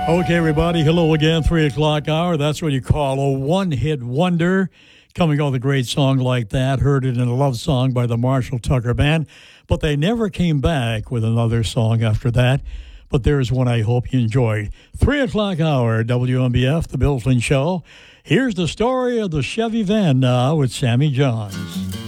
Okay, everybody. Hello again. 3 o'clock hour. That's what you call a one-hit wonder. Coming off a great song like that. Heard it in a love song by the Marshall Tucker Band. But they never came back with another song after that. But there's one I hope you enjoyed. 3 o'clock hour, WMBF, The Bill Flynn Show. Here's the story of the Chevy van now with Sammy Johns.